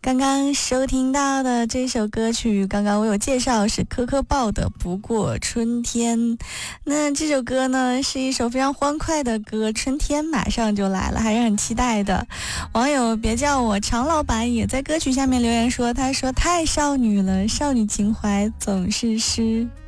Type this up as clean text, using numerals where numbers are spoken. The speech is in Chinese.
刚刚收听到的这首歌曲，刚刚我有介绍是科科豹的《不过春天》。那这首歌呢，是一首非常欢快的歌，春天马上就来了，还是很期待的。网友别叫我常老板也在歌曲下面留言说，他说太少女了，少女情怀总是诗。